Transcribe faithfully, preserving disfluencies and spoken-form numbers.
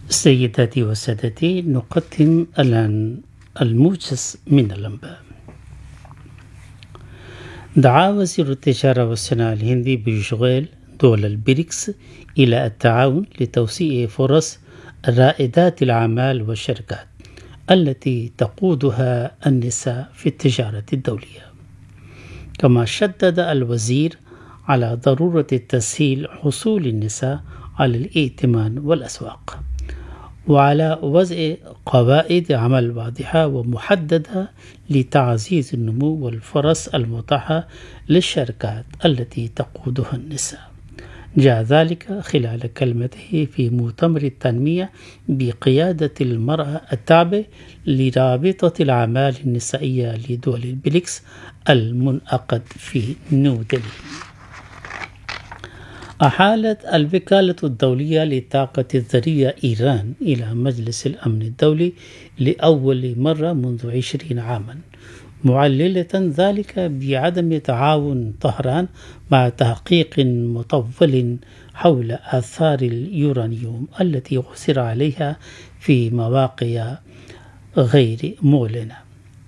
سيداتي وسادتي، نقدم الآن الموجز من الأنباء. دعا وزير التجارة والصناعة الهندي بإشغال دول البريكس إلى التعاون لتوسيع فرص رائدات الأعمال والشركات التي تقودها النساء في التجارة الدولية. كما شدد الوزير على ضرورة تسهيل حصول النساء على الائتمان والأسواق، وعلى وضع قواعد عمل واضحة ومحددة لتعزيز النمو والفرص المتاحة للشركات التي تقودها النساء. جاء ذلك خلال كلمته في مؤتمر التنمية بقيادة المرأة التابع لرابطة الأعمال النسائية لدول البريكس المنعقد في نيودلهي. أحالت الوكالة الدولية للطاقة الذرية إيران إلى مجلس الأمن الدولي لأول مرة منذ عشرين عاما، معللة ذلك بعدم تعاون طهران مع تحقيق مطول حول آثار اليورانيوم التي عثر عليها في مواقع غير معلنة.